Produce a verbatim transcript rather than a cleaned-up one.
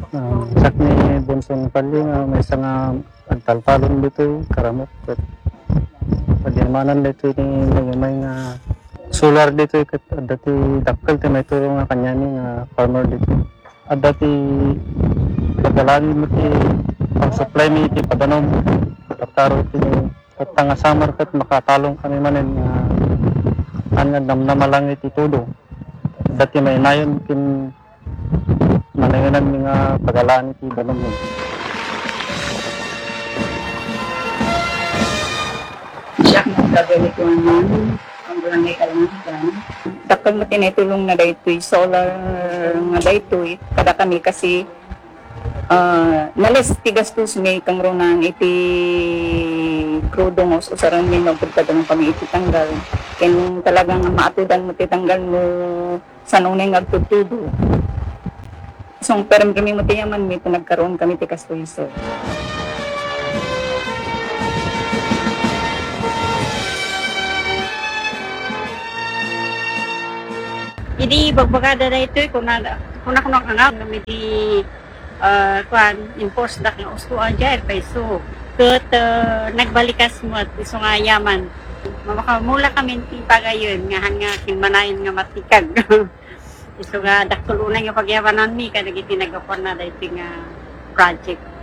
Um, sakni Bunson Pali nga may isa nga agtaltalon dito karamot ket pagyamanan dito ni may nga solar dito ket dati dakkel ti may turo nga kanyani nga farmer dito at dati pagalani mo ti pang supply mi ti padanom kataro ti ket nga summer ket makatalong kami manen nga an nga namnamalang iti tudo dati may nayon kin mananganan mi nga pagalaan iti danom mo. Siya mo gagawin ko naman ang barangay Kalangan. Dakal mo tinitulong na daytoy solar nga daytoy kada kami kasi uh, nalis tigastos may kang ronang iti krudong o usaran mi magpagkada ng kami iti tanggal ken talagang maatudan mo ti tanggal mo sa nunay nga agtutudo. So pero kami mo ti yaman mi nagkaroon kami ti kastoyso. Idi bagbagada na ito kung na kung ako nakangam na may di uh, kuan impose dak nga ustuan dyan peso ket uh, nagbalikas mo at iso nga yaman makamula kami ti pagayon nga hanga kinmanayon nga matikag iso nga daktulunan nga pagyamanan mi kada giti nagapon na dayto nga project.